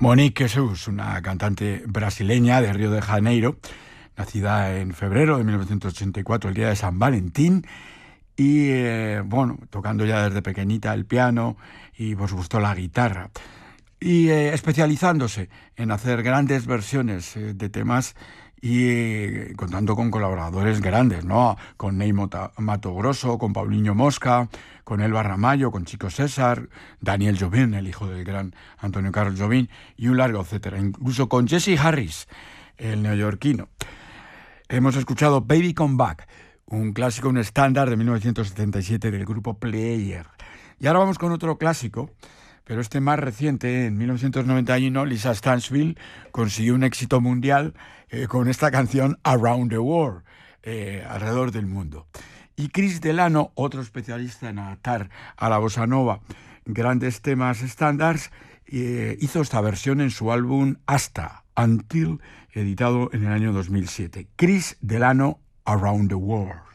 Monique Jesus, una cantante brasileña de Río de Janeiro, nacida en febrero de 1984, el día de San Valentín, y tocando ya desde pequeñita el piano y por supuesto la guitarra, y especializándose en hacer grandes versiones de temas y contando con colaboradores grandes, ¿no? Con Ney Mato Grosso, con Paulinho Mosca, con Elba Ramallo, con Chico César, Daniel Jobim, el hijo del gran Antonio Carlos Jobim, y un largo etcétera. Incluso con Jesse Harris, el neoyorquino. Hemos escuchado Baby Come Back, un clásico, un estándar de 1977 del grupo Player. Y ahora vamos con otro clásico, pero este más reciente, en 1991, Lisa Stansfield consiguió un éxito mundial con esta canción Around the World, alrededor del mundo. Y Chris Delano, otro especialista en adaptar a la bossa nova grandes temas estándares, hizo esta versión en su álbum Hasta, Until, editado en el año 2007. Chris Delano, Around the World.